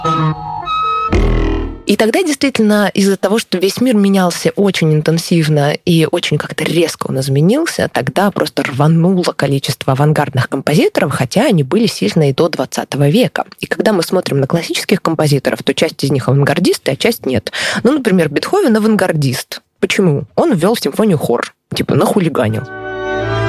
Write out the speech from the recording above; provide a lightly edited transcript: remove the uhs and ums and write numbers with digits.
И тогда действительно из-за того, что весь мир менялся очень интенсивно и очень как-то резко он изменился, тогда просто рвануло количество авангардных композиторов, хотя они были сильно и до 20 века. И когда мы смотрим на классических композиторов, то часть из них авангардисты, а часть нет. Ну, например, Бетховен авангардист. Почему? Он ввел в симфонию хор, нахулиганил.